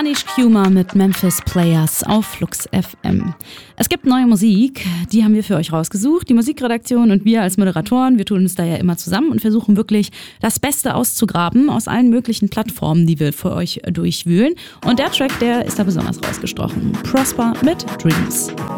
Manish Kumar mit Memphis Players auf Flux FM. Es gibt neue Musik, die haben wir für euch rausgesucht. Die Musikredaktion und wir als Moderatoren, wir tun uns da ja immer zusammen und versuchen wirklich das Beste auszugraben aus allen möglichen Plattformen, die wir für euch durchwühlen. Und der Track, der ist da besonders rausgestochen. Prosper mit Dreams.